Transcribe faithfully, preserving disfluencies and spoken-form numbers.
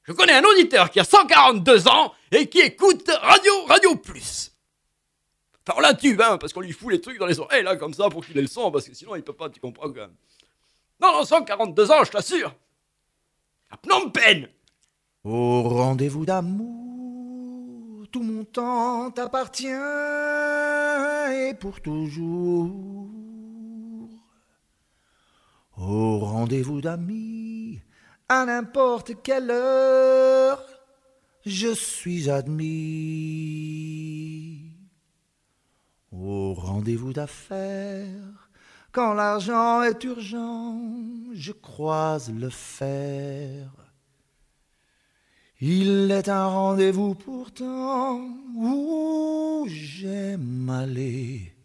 Je connais un auditeur qui a cent quarante-deux ans et qui écoute Radio Radio Plus. Enfin, on l'intube, hein, parce qu'on lui fout les trucs dans les oreilles, là, comme ça, pour qu'il ait le son, parce que sinon, il peut pas, tu comprends, quand même. Non, non, cent quarante-deux ans, je t'assure. À Phnom Penh. Au rendez-vous d'amour, tout mon temps t'appartient et pour toujours. Au rendez-vous d'amis, à n'importe quelle heure, je suis admis. Au rendez-vous d'affaires, quand l'argent est urgent, je croise le fer. Il est un rendez-vous pourtant où j'aime aller.